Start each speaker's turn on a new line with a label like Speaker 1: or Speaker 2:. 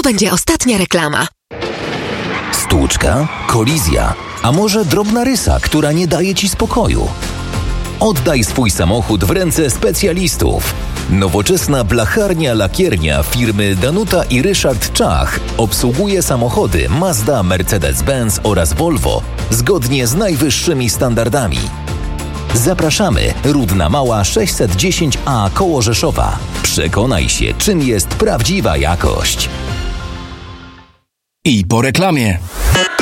Speaker 1: będzie ostatnia reklama.
Speaker 2: Stłuczka? Kolizja? A może drobna rysa, która nie daje Ci spokoju? Oddaj swój samochód w ręce specjalistów. Nowoczesna blacharnia-lakiernia firmy Danuta i Ryszard Czach obsługuje samochody Mazda, Mercedes-Benz oraz Volvo zgodnie z najwyższymi standardami. Zapraszamy, Rudna Mała 610A koło Rzeszowa. Przekonaj się, czym jest prawdziwa jakość.
Speaker 3: I po reklamie.